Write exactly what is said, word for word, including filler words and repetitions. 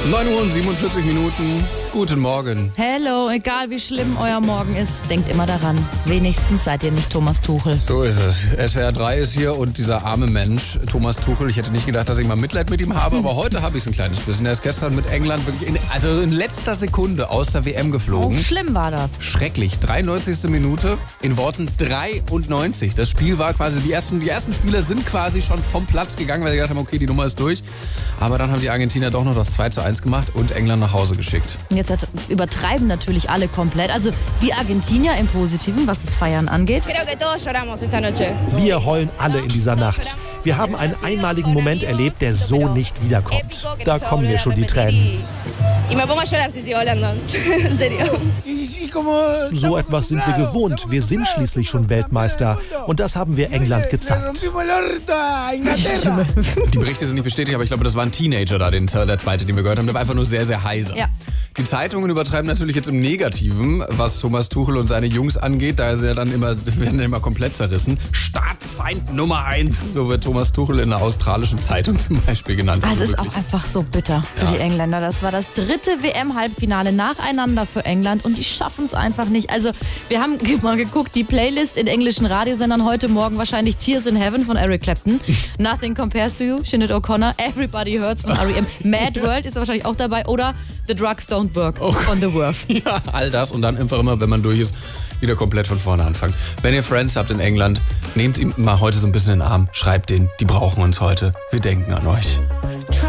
neun Uhr und siebenundvierzig Minuten. Guten Morgen. Hello, egal wie schlimm euer Morgen ist, denkt immer daran. Wenigstens seid ihr nicht Thomas Tuchel. So ist es. S W R drei ist hier und dieser arme Mensch, Thomas Tuchel, ich hätte nicht gedacht, dass ich mal Mitleid mit ihm habe, aber heute habe ich es ein kleines bisschen. Er ist gestern mit England wirklich in, also in letzter Sekunde aus der W M geflogen. Oh, schlimm war das. Schrecklich. dreiundneunzigste Minute, in Worten dreiundneunzig. Das Spiel war quasi, die ersten, die ersten Spieler sind quasi schon vom Platz gegangen, weil sie gedacht haben, okay, die Nummer ist durch. Aber dann haben die Argentinier doch noch das zwei zu eins gemacht und England nach Hause geschickt. Jetzt hat, übertreiben natürlich alle komplett. Also die Argentinier im Positiven, was das Feiern angeht. Wir heulen alle in dieser Nacht. Wir haben einen einmaligen Moment erlebt, der so nicht wiederkommt. Da kommen mir schon die Tränen. So etwas sind wir gewohnt. Wir sind schließlich schon Weltmeister. Und das haben wir England gezeigt. Die Berichte sind nicht bestätigt, aber ich glaube, das war ein Teenager da, den, der zweite, den wir gehört haben. Der war einfach nur sehr, sehr heiser. Ja. Die Zeitungen übertreiben natürlich jetzt im Negativen, was Thomas Tuchel und seine Jungs angeht. Da ist er dann immer, werden dann immer komplett zerrissen. Staatsfeind Nummer eins, so wird Thomas Tuchel in einer australischen Zeitung zum Beispiel genannt. Also also es ist auch einfach so bitter für Ja. die Engländer. Das war das dritte W M-Halbfinale nacheinander für England und die schaffen es einfach nicht. Also wir haben mal geguckt, die Playlist in englischen Radiosendern heute Morgen wahrscheinlich Tears in Heaven von Eric Clapton, Nothing Compares to You, Sinead O'Connor, Everybody Hurts von R E M, Mad World ist wahrscheinlich auch dabei oder The Drugs Don't Work Oh. von The Worth. Ja, all das und dann einfach immer, wenn man durch ist, wieder komplett von vorne anfangen. Wenn ihr Friends habt in England, nehmt ihn mal heute so ein bisschen in den Arm, schreibt denen, die brauchen uns heute. Wir denken an euch.